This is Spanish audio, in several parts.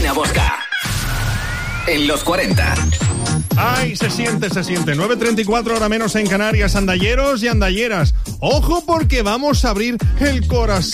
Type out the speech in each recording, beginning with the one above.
Marina Bosca. En los 40. Ay, se siente. 9:34 hora menos en Canarias, andalleros y andalleras. Ojo porque vamos a abrir el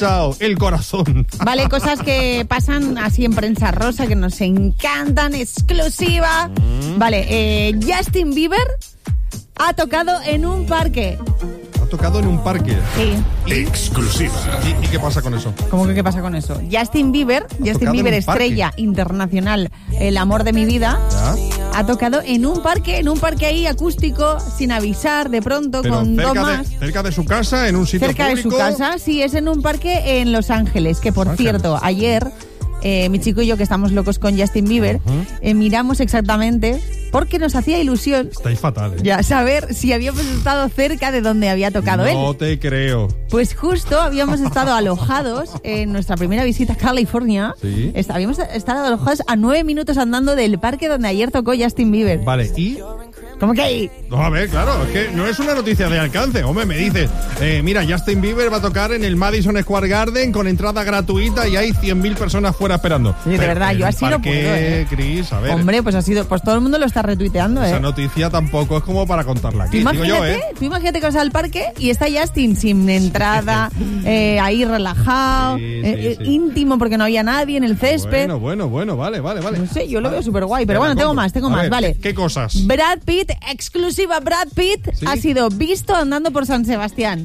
corazón. Vale, cosas que pasan así en prensa rosa que nos encantan, exclusiva. Vale, Justin Bieber ha tocado en un parque. Tocado en un parque. Sí. Exclusiva. ¿Y qué pasa con eso? ¿Cómo que qué pasa con eso? Justin Bieber, estrella internacional, el amor de mi vida, ¿Ya? ha tocado en un parque ahí acústico, sin avisar, de pronto, Pero con dos más. cerca de su casa, en un sitio Cerca público. de su casa, sí, es en un parque en Los Ángeles, que por cierto, ayer mi chico y yo, que estamos locos con Justin Bieber, miramos exactamente porque nos hacía ilusión. Estáis fatal, Ya saber si habíamos estado cerca de donde había tocado él. No te creo. Pues justo habíamos estado alojados en nuestra primera visita a California. Sí. Habíamos estado alojados a 9 minutos andando del parque donde ayer tocó Justin Bieber. Vale, ¿y? ¿Cómo que ahí? No, a ver, claro, es que no es una noticia de alcance. Hombre, me dices, mira, Justin Bieber va a tocar en el Madison Square Garden con entrada gratuita y hay 100.000 personas fuera esperando. Sí, de verdad, yo así no puedo, Chris, a ver. Hombre, pues pues todo el mundo lo está retuiteando, Esa noticia tampoco es como para contarla aquí, digo yo, Tú imagínate que vas al parque y está Justin sin entrada, ahí relajado, Sí. íntimo porque no había nadie en el césped. Bueno, vale. No sé, yo lo veo súper guay, pero bueno, tengo más, A ver, vale. ¿Qué cosas? Brad Pitt, exclusiva, Brad Pitt ¿Sí? ha sido visto andando por San Sebastián.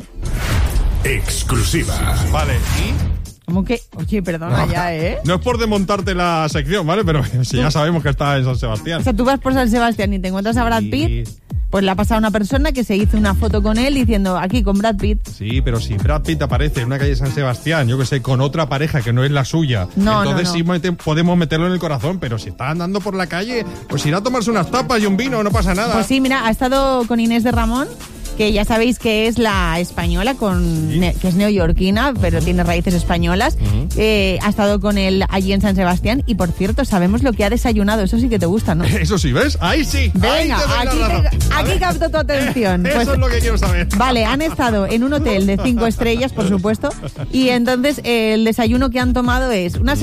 Exclusiva. Vale, ¿y? ¿Cómo que? Oye, perdona ya, ¿eh? No es por desmontarte la sección, ¿vale? Pero si ya sabemos que está en San Sebastián. O sea, tú vas por San Sebastián y te encuentras a Brad Pitt, pues le ha pasado a una persona que se hizo una foto con él diciendo, aquí con Brad Pitt. Sí, pero si Brad Pitt aparece en una calle de San Sebastián, yo que sé, con otra pareja que no es la suya, entonces sí podemos meterlo en el corazón, pero si está andando por la calle, pues irá a tomarse unas tapas y un vino, no pasa nada. Pues sí, mira, ha estado con Inés de Ramón, que ya sabéis que es la española, que es neoyorquina, pero tiene raíces españolas. Ha estado con él allí en San Sebastián y, por cierto, sabemos lo que ha desayunado. Eso sí que te gusta, ¿no? Eso sí, ¿ves? Ahí sí. Venga, ahí te doy la razón. aquí capto tu atención. Eso es lo que quiero saber. Vale, han estado en un hotel de 5 estrellas, por supuesto, y entonces el desayuno que han tomado es una